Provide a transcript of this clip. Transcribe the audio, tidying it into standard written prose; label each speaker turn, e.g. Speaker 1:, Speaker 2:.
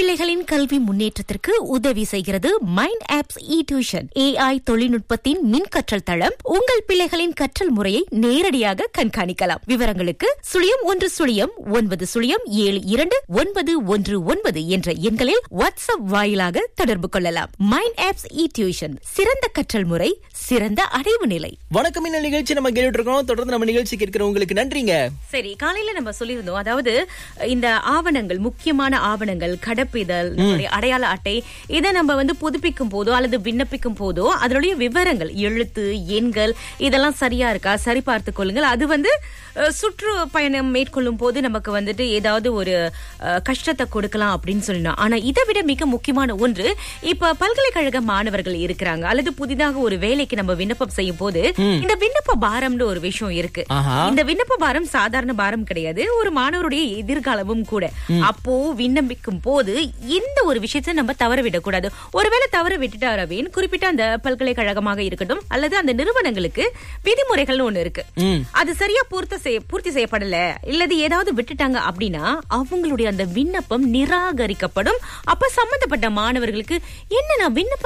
Speaker 1: பிள்ளைகளின் கல்வி முன்னேற்றத்திற்கு உதவி செய்கிறது மைண்ட் ஆப்ஸ் டியூஷன். AI தொழில்நுட்பத்தின் மின் கற்றல் தளம். உங்கள் பிள்ளைகளின் கற்றல் முறையை நேரடியாக கண்காணிக்கலாம். விவரங்களுக்கு 0110907219 என்ற எண்களில் வாட்ஸ்அப் வாயிலாக தொடர்பு கொள்ளலாம். மைண்ட் ஆப்ஸ் டியூஷன், சிறந்த கற்றல் முறை, சிறந்த அடைவு நிலை.
Speaker 2: வணக்கம். இந்த நிகழ்ச்சி நம்ம கேட்டு இருக்கோம். தொடர்ந்து நம்ம நிகழ்ச்சி கேட்கிறவங்களுக்கு நன்றிங்க.
Speaker 1: சரி, காலையில நம்ம சொல்லியிருந்தோம், அதாவது இந்த ஆவணங்கள், முக்கியமான ஆவணங்கள், கடப்பிதழ், அடையாள அட்டை, இதை நம்ம புதுப்பிக்கும் போதோ அல்லது விண்ணப்பிக்கும் போதோ அதனுடைய விவரங்கள், எழுத்து, எண்கள் இதெல்லாம் சரியா இருக்கா சரி பார்த்துக் கொள்ளுங்கள். அது சுற்றுப்பயணம் மேற்கொள்ளும் போது நமக்கு ஏதாவது ஒரு கஷ்டத்தை கொடுக்கலாம் அப்படின்னு சொல்லணும். ஆனா இதை விட மிக முக்கியமான ஒன்று, இப்ப பல்கலைக்கழக மாணவர்கள் இருக்கிறாங்க அல்லது புதிதாக ஒரு வேலைக்கு நம்ம விண்ணப்பம் செய்யும் போது இந்த விண்ணப்ப பாரம்னு ஒரு விஷயம் இருக்கு. இந்த விண்ணப்ப பாரம் சாதாரண பாரம் கிடையாது, ஒரு மாணவருடைய எதிர்காலமும் கூட. அப்போ விண்ணப்பிக்கும் போது இந்த ஒரு விஷயத்தை நம்ம தவற விடக்கூடாது. ஒருவேளை தவற விட்டுட்டாரவேன், குறிப்பிட்ட அந்த பல்கலைக்கழகமாக இருக்கட்டும் அல்லது அந்த நிறுவனங்களுக்கு விதிமுறைகள்னு ஒண்ணு இருக்கு. அது சரியா பூர்த்தி செய்யப்படல இல்லது ஏதாவது விட்டுட்டாங்க அப்படின்னா அவங்களுடைய அந்த விண்ணப்பம் நிராகரிக்கப்படும். அப்ப சம்பந்தப்பட்ட மாணவர்களுக்கு என்ன, நான் விண்ணப்பம்